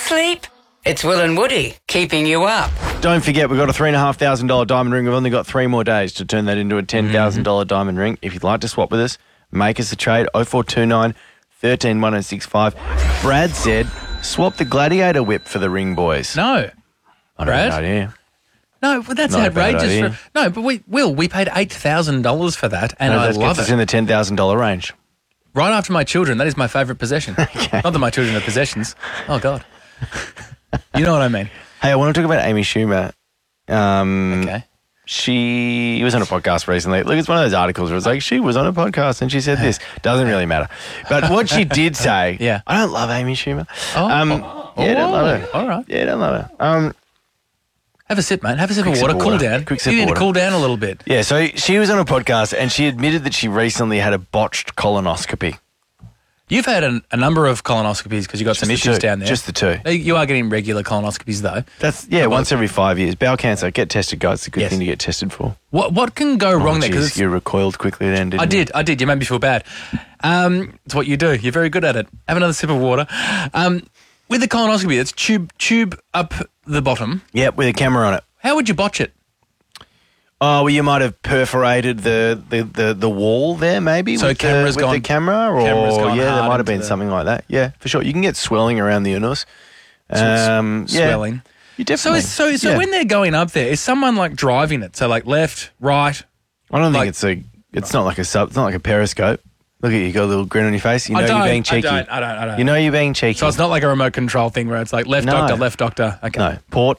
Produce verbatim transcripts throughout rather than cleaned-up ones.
sleep? It's Will and Woody keeping you up. Don't forget, we've got a three thousand five hundred dollars diamond ring. We've only got three more days to turn that into a ten thousand dollars mm-hmm. diamond ring. If you'd like to swap with us, make us a trade. oh four two nine, one three, one oh six five. Brad said, swap the Gladiator whip for the ring, boys. No. I don't Brad? have an idea. No, but that's Not a bad outrageous. idea. For, no, but we Will, we paid eight thousand dollars for that, and No, I that love gets us it. in the ten thousand dollars range. Right after my children, that is my favourite possession. Okay. Not that my children are possessions. Oh, God. You know what I mean? Hey, I want to talk about Amy Schumer. Um, Okay. She was on a podcast recently. Look, it's one of those articles where it's like, she was on a podcast and she said this. Doesn't really matter. But what she did say, Yeah. I don't love Amy Schumer. Oh. Um, yeah, I don't love her. All right. Yeah, I don't love her. Um, Have a sip, mate. Have a sip Quick of sip water. of Cool water. down. Quick sip you of need water. to cool down a little bit. yeah, so she was on a podcast and she admitted that she recently had a botched colonoscopy. You've had a, a number of colonoscopies because you've got Just some the issues two. down there. Just the two. You are getting regular colonoscopies, though. That's yeah, Well, once every five years. Bowel cancer, get tested, guys. It's a good Yes. thing to get tested for. What what can go Oh, wrong there? geez, Because you recoiled quickly then, didn't I you? did, I did. You made me feel bad. Um, it's what you do. You're very good at it. Have another sip of water. Um, with the colonoscopy, it's tube tube up the bottom. Yep, with a camera on it. How would you botch it? Oh, well, you might have perforated the, the, the, the wall there, maybe. So with camera's the, with gone- the camera, or camera's gone yeah, there hard might have into been the- something like that. Yeah, for sure. You can get swelling around the anus. Um, yeah. Swelling. You So definitely. is, so so yeah. when they're going up there, is someone like driving it? So like left, right. I don't think like- it's a. It's not like a sub. It's not like a periscope. Look at you, you got a little grin on your face. You know I you're don't, being cheeky. I don't. I don't. I don't. You know you're being cheeky. So it's not like a remote control thing where it's like left No. doctor, left doctor. Okay. no port.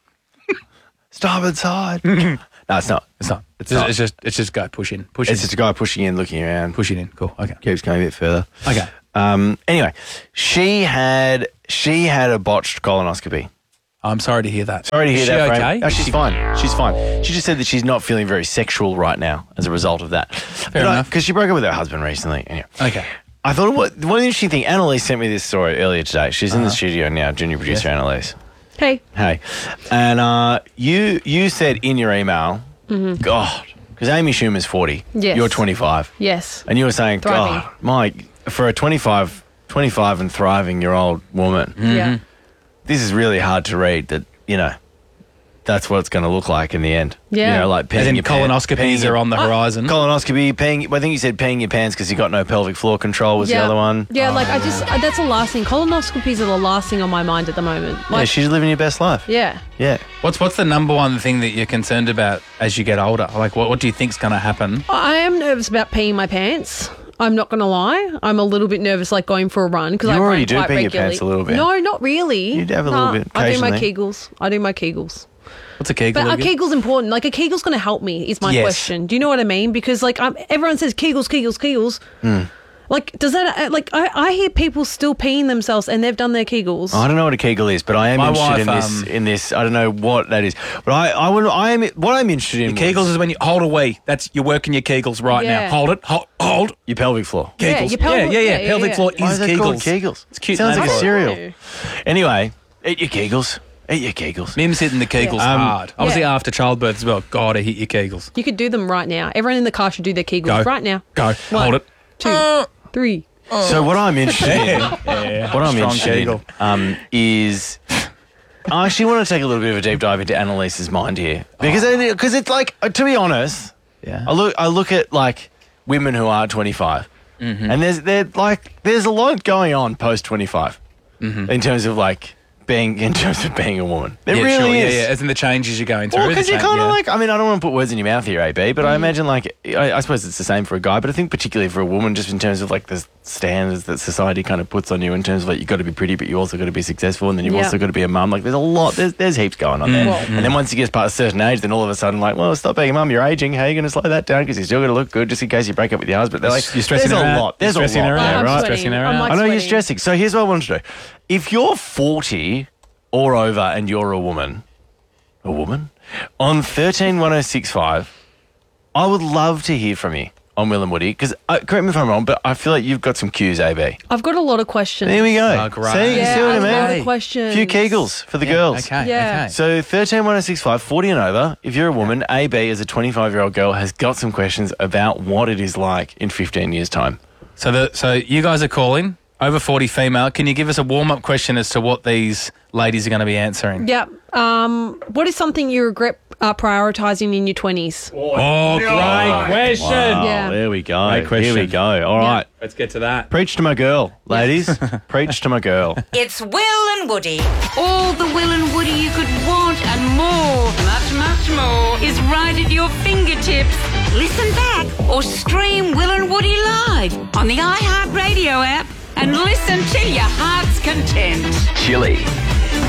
Starboard side. no, it's not. It's not. It's, It's just, not. it's just it's just go push in, push It's in, just a guy pushing in, looking around. pushing in. Cool. Okay. Keeps going a bit further. Okay. Um. Anyway, she had she had a botched colonoscopy. I'm sorry to hear that. Sorry to hear Is she that. Frank. okay? No, she's fine. She's fine. She just said that she's not feeling very sexual right now as a result of that. Fair enough. Because she broke up with her husband recently. Anyway. Okay. I thought what one interesting thing. Annalise sent me this story earlier today. She's in the Uh-huh. studio now. Junior producer Yes. Annalise. Hey. Hey, and uh, you you said in your email, Mm-hmm. God, because Amy Schumer's forty. Yes. You're twenty-five. Yes. And you were saying, Thriving. God, Mike, for a twenty-five, twenty-five and thriving year old woman, Yeah. this is really hard to read. That you know, that's what it's going to look like in the end. Yeah. You know, like As peeing in your pants- peeing colonoscopies your- are on the horizon. Colonoscopy, peeing. I think you said peeing your pants because you got no pelvic floor control was yeah. the other one. Yeah, like I just, uh, that's the last thing. Colonoscopies are the last thing on my mind at the moment. Yeah, Like, she's living your best life. yeah. Yeah. What's what's the number one thing that you're concerned about as you get older? Like what what do you think's going to happen? I am nervous about peeing my pants. I'm not going to lie. I'm a little bit nervous, like going for a run because You I already run do quite pee your regularly. pants a little bit. No, not really. You do have a little Nah, bit I do my occasionally. Kegels. I do my Kegels. What's a kegel? But are again? Kegel's important? Like, a Kegel's going to help me is my Yes. question. Do you know what I mean? Because, like, I'm, everyone says Kegels, Kegels, Kegels. Hmm. Like, does that, uh, like, I, I hear people still peeing themselves and they've done their Kegels. I don't know what a Kegel is, but I am My interested in wife, this. um, In this, I don't know what that is, but I, I, would, I am. What I'm interested in. Kegels was is when you hold a wee. That's you're working your Kegels right Yeah. now. Hold it. Hold. hold. your pelvic floor. Yeah, Kegels. your pelvic- yeah, yeah, yeah, yeah. yeah, Pelvic yeah. floor Why is is that Kegels. called Kegels? It's cute. Sounds name like a for it. cereal. know. Anyway, eat your Kegels. Eat your Kegels. Mim's hitting the Kegels Um, hard. Obviously yeah. after childbirth as well. God, I hit your Kegels. You could do them right now. Everyone in the car should do their Kegels Go. right now. Go. One, Hold it. Two, three. So what I'm interested in, Yeah. what I'm Strong interested in, Kegel. um, is. I actually want to take a little bit of a deep dive into Annalise's mind here because because it's like, uh, to be honest, Yeah. I look I look at like women who are twenty-five, Mm-hmm. and there's there like there's a lot going on post twenty-five Mm-hmm. in terms of like being in terms of being a woman. There yeah, really sure. is. Yeah, yeah. As in the changes you're going through. Well, the because you're cha- kind of yeah. like, I mean, I don't want to put words in your mouth here, A B, but I imagine like, I, I suppose it's the same for a guy, but I think particularly for a woman, just in terms of like the standards that society kind of puts on you in terms of like, you've got to be pretty, but you also got to be successful, and then you've Yeah. also got to be a mum. Like, there's a lot, there's, there's heaps going on there. Well- And then once you get past a certain age, then all of a sudden, like, well, stop being a mum, you're aging. How are you going to slow that down? Because you're still going to look good just in case you break up with your husband. They're like, You're stressing there's her a out. lot. There's You're a stressing lot her there, out. I'm right? Stressing sweating. her I'm out. like I know you're sweating. stressing. So here's what I want to do. If you're forty or over and you're a woman, a woman, on thirteen one oh six five, I would love to hear from you on Will and Woody, because, uh, correct me if I'm wrong, but I feel like you've got some cues, A B. I've got a lot of questions. There we go. Oh, great. See, you Yeah, see what I I mean? love Hey. the questions. A few Kegels for the Yeah, girls. Okay. Yeah. Okay. So thirteen one oh six five, forty and over, if you're a woman, A B as a twenty-five-year-old girl has got some questions about what it is like in fifteen years' time. So the so you guys are calling over forty female. Can you give us a warm-up question as to what these ladies are going to be answering? Yep. Um, what is something you regret uh, prioritising in your twenties? Oh, great question. Wow, Yeah. there we go. Great question. Here we go. All right. Let's get to that. Preach to my girl, ladies. Preach to my girl. It's Will and Woody. All the Will and Woody you could want and more, much, much more, is right at your fingertips. Listen back or stream Will and Woody live on the iHeartRadio app and listen till your heart's content. Chili